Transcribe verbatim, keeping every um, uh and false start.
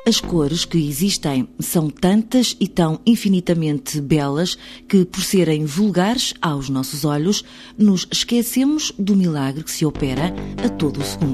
As cores que existem são tantas e tão infinitamente belas que, por serem vulgares aos nossos olhos, nos esquecemos do milagre que se opera a todo o segundo.